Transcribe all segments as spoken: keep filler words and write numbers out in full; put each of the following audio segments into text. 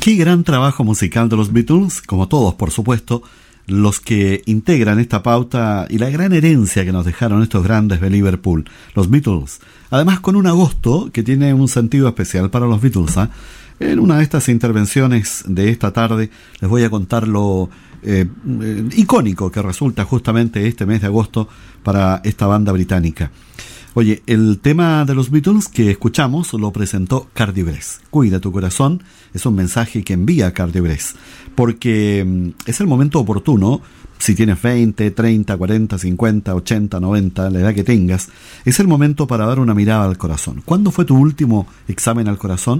Qué gran trabajo musical de los Beatles, como todos, por supuesto, los que integran esta pauta y la gran herencia que nos dejaron estos grandes de Liverpool, los Beatles. Además, con un agosto que tiene un sentido especial para los Beatles, ¿eh? En una de estas intervenciones de esta tarde les voy a contar lo eh, eh, icónico que resulta justamente este mes de agosto para esta banda británica. Oye, el tema de los Beatles que escuchamos lo presentó Cardi Bress. Cuida tu corazón, es un mensaje que envía Cardi Bress, porque es el momento oportuno, si tienes veinte, treinta, cuarenta, cincuenta, ochenta, noventa, la edad que tengas, es el momento para dar una mirada al corazón. ¿Cuándo fue tu último examen al corazón?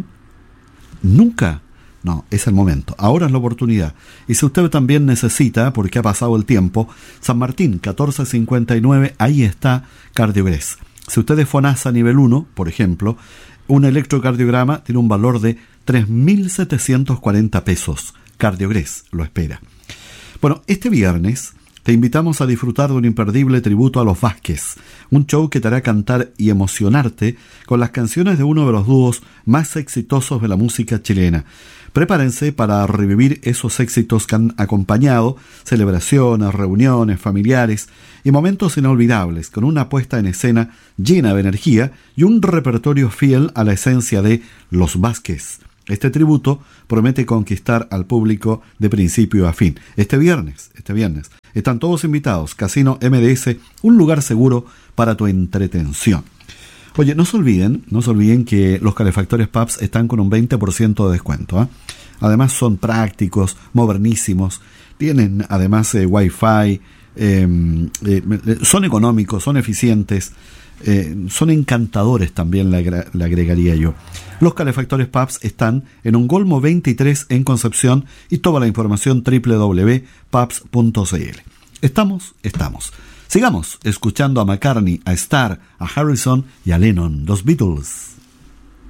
¿Nunca? No, es el momento. Ahora es la oportunidad. Y si usted también necesita, porque ha pasado el tiempo, San Martín, catorce cincuenta y nueve, ahí está Cardi Bress. Si usted es FONASA nivel uno, por ejemplo, un electrocardiograma tiene un valor de tres mil setecientos cuarenta pesos. Cardi Bress lo espera. Bueno, este viernes te invitamos a disfrutar de un imperdible tributo a los Vázquez, un show que te hará cantar y emocionarte con las canciones de uno de los dúos más exitosos de la música chilena. Prepárense para revivir esos éxitos que han acompañado celebraciones, reuniones, familiares y momentos inolvidables, con una puesta en escena llena de energía y un repertorio fiel a la esencia de los Vázquez. Este tributo promete conquistar al público de principio a fin. Este viernes, este viernes, están todos invitados. Casino M D S, un lugar seguro para tu entretención. Oye, no se olviden, no se olviden que los calefactores Pabst están con un veinte por ciento de descuento, ¿eh? Además son prácticos, modernísimos, tienen además eh, Wi-Fi, eh, eh, son económicos, son eficientes, eh, son encantadores también, le, agra- le agregaría yo. Los calefactores Pabst están en un Golmo veintitrés en Concepción y toda la información doble u doble u doble u punto pabst punto c l. ¿Estamos? Estamos. Sigamos escuchando a McCartney, a Starr, a Harrison y a Lennon, los Beatles.